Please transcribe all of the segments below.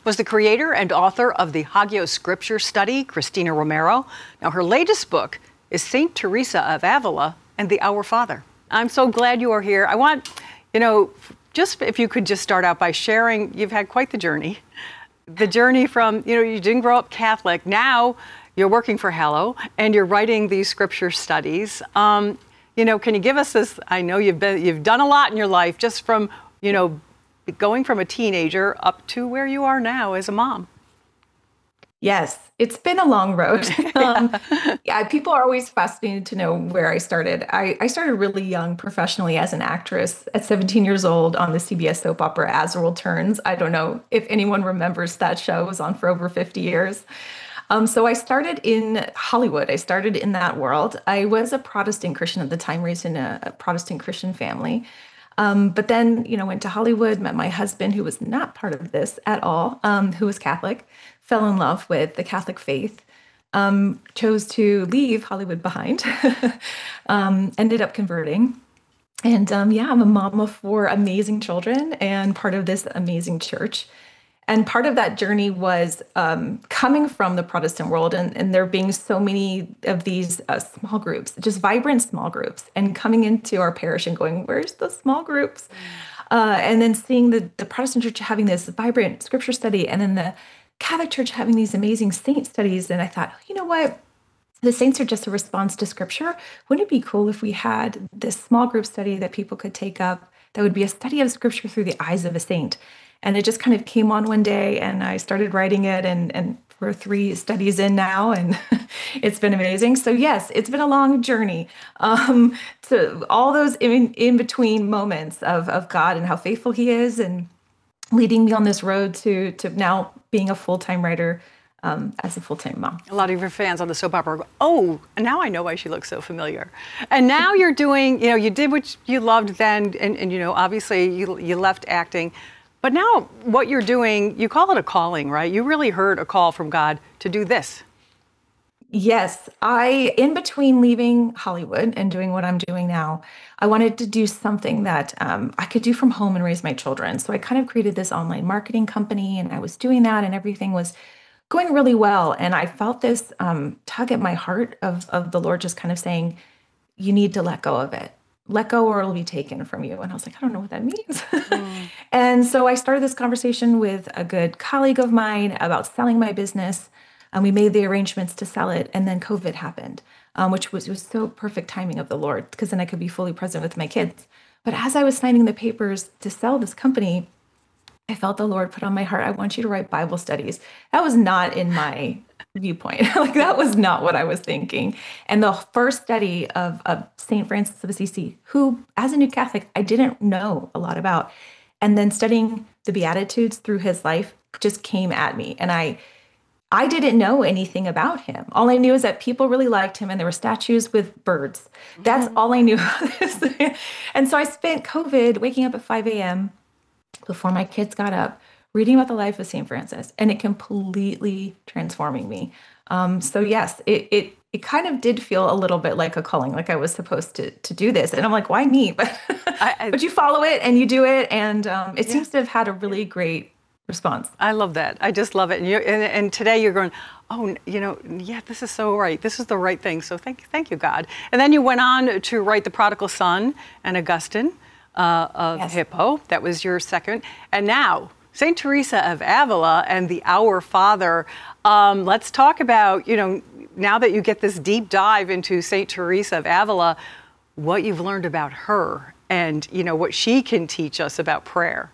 was the creator and author of the Hagios Scripture Study, Christina Romero. Now, her latest book is St. Teresa of Avila and the Our Father. I'm so glad you are here. I want, just if you could just start out by sharing, you've had quite the journey. The journey from, you didn't grow up Catholic. Now you're working for Hallow and you're writing these scripture studies. Can you give us this? I know you've done a lot in your life, just from, going from a teenager up to where you are now as a mom. Yes, it's been a long road. People are always fascinated to know where I started. I started really young professionally as an actress at 17 years old on the CBS soap opera As the World Turns. I don't know if anyone remembers that show. It was on for over 50 years. So I started in Hollywood. I started in that world. I was a Protestant Christian at the time, raised in a Protestant Christian family. But then, went to Hollywood, met my husband, who was not part of this at all, who was Catholic, fell in love with the Catholic faith, chose to leave Hollywood behind, ended up converting. And I'm a mom of 4 amazing children and part of this amazing church. And part of that journey was coming from the Protestant world and there being so many of these small groups, just vibrant small groups, and coming into our parish and going, where's the small groups? And then seeing the Protestant church having this vibrant scripture study, and then the Catholic church having these amazing saint studies. And I thought, you know what? The saints are just a response to scripture. Wouldn't it be cool if we had this small group study that people could take up that would be a study of scripture through the eyes of a saint? And it just kind of came on one day and I started writing it, and we're 3 studies in now, and it's been amazing. So yes, it's been a long journey to all those in between moments of God and how faithful he is, and leading me on this road to now being a full-time writer as a full-time mom. A lot of your fans on the soap opera go, oh, now I know why she looks so familiar. And now you're doing, you did what you loved then, and obviously you left acting. But now what you're doing, you call it a calling, right? You really heard a call from God to do this. Yes, in between leaving Hollywood and doing what I'm doing now, I wanted to do something that I could do from home and raise my children. So I kind of created this online marketing company, and I was doing that, and everything was going really well. And I felt this tug at my heart of the Lord just kind of saying, you need to let go of it. Let go or it'll be taken from you. And I was like, I don't know what that means. And so I started this conversation with a good colleague of mine about selling my business. And we made the arrangements to sell it. And then COVID happened, which was so perfect timing of the Lord, because then I could be fully present with my kids. But as I was signing the papers to sell this company, I felt the Lord put on my heart, I want you to write Bible studies. That was not in my viewpoint. That was not what I was thinking. And the first study of St. Francis of Assisi, who, as a new Catholic, I didn't know a lot about, and then studying the Beatitudes through his life just came at me. And I didn't know anything about him. All I knew is that people really liked him and there were statues with birds. That's all I knew. And so I spent COVID waking up at 5 a.m. before my kids got up, reading about the life of St. Francis, and it completely transforming me. So yes, it kind of did feel a little bit like a calling, like I was supposed to do this. And I'm like, why me? But but you follow it and you do it. And it seems to have had a really great response. I love that. I just love it. And today you're going, oh, this is so right. This is the right thing. So thank you, God. And then you went on to write The Prodigal Son and Augustine of Hippo. That was your second. And now St. Teresa of Avila and the Our Father. Let's talk about, now that you get this deep dive into St. Teresa of Avila, what you've learned about her and, what she can teach us about prayer.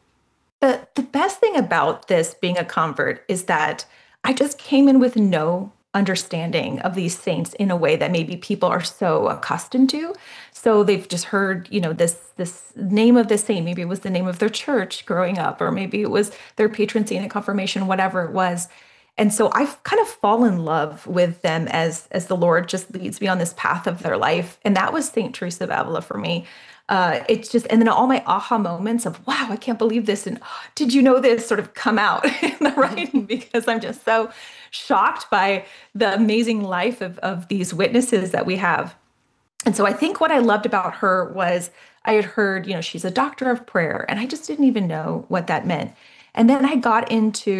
The best thing about this being a convert is that I just came in with no understanding of these saints in a way that maybe people are so accustomed to. So they've just heard, this name of this saint. Maybe it was the name of their church growing up, or maybe it was their patron saint at confirmation, whatever it was. And so I've kind of fallen in love with them as the Lord just leads me on this path of their life. And that was St. Teresa of Avila for me. It's just, and then all my aha moments of, wow, I can't believe this. And did you know this sort of come out in the writing, because I'm just so shocked by the amazing life of these witnesses that we have. And so I think what I loved about her was I had heard, she's a doctor of prayer, and I just didn't even know what that meant. And then I got into